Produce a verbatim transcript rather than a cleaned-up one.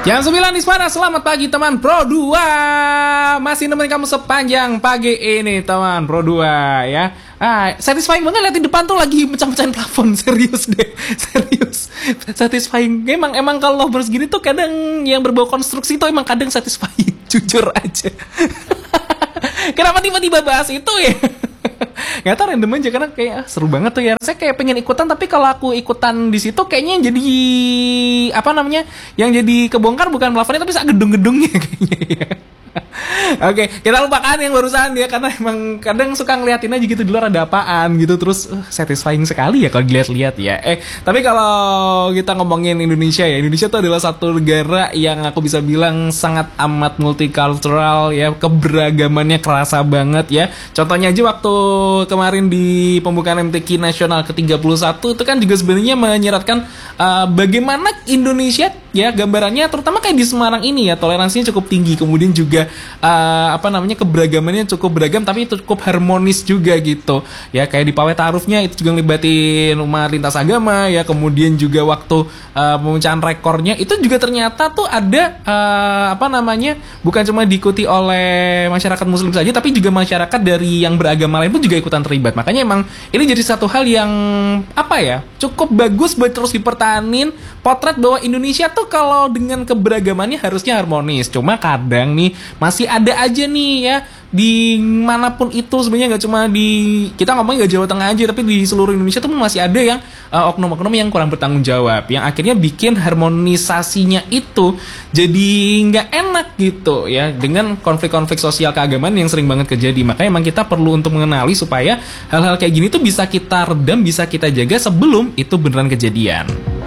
Jam sembilan di Spana, selamat pagi teman Pro dua. Masih nemenin kamu sepanjang pagi ini teman Pro dua ya. Ah, satisfying banget lihat di depan tuh lagi pecah-pecahin plafon. Serius deh, serius. Satisfying. Emang emang kalau lovebirds gini tuh kadang yang berbau konstruksi tuh emang kadang satisfying. Jujur aja. Kenapa tiba-tiba bahas itu ya? Gak tau, random aja karena kayak ah, seru banget tuh ya. Saya kayak pengen ikutan, tapi kalau aku ikutan di situ kayaknya yang jadi apa namanya, yang jadi kebongkar bukan plafonnya tapi sak gedung-gedungnya kayaknya ya. Oke, kita lupakan yang barusan ya, karena emang kadang suka ngeliatin aja gitu di luar ada apaan gitu, terus uh, satisfying sekali ya kalau dilihat-lihat ya. Eh, tapi kalau kita ngomongin Indonesia ya, Indonesia tuh adalah satu negara yang aku bisa bilang sangat amat multicultural ya, keberagamannya kerasa banget ya. Contohnya aja waktu kemarin di pembukaan M T Q Nasional ke tiga puluh satu itu kan juga sebenarnya menyeratkan uh, bagaimana Indonesia ya, gambarannya terutama kayak di Semarang ini ya, toleransinya cukup tinggi, kemudian juga uh, apa namanya, keberagamannya cukup beragam tapi cukup harmonis juga gitu ya. Kayak di pawai ta'arufnya itu juga ngelibatin umat lintas agama ya, kemudian juga waktu uh, pemecahan rekornya itu juga ternyata tuh ada uh, apa namanya, bukan cuma diikuti oleh masyarakat muslim saja tapi juga masyarakat dari yang beragama lain pun juga ikutan terlibat. Makanya emang ini jadi satu hal yang apa ya, cukup bagus buat terus dipertahanin potret bahwa Indonesia tuh kalau dengan keberagamannya harusnya harmonis. Cuma kadang nih masih ada aja nih ya, di manapun itu sebenarnya, nggak cuma di, kita ngomongin nggak Jawa Tengah aja, tapi di seluruh Indonesia tuh masih ada yang uh, oknum-oknum yang kurang bertanggung jawab, yang akhirnya bikin harmonisasinya itu jadi nggak enak gitu ya, dengan konflik-konflik sosial keagamaan yang sering banget terjadi. Makanya emang kita perlu untuk mengenali supaya hal-hal kayak gini tuh bisa kita redam, bisa kita jaga sebelum itu beneran kejadian.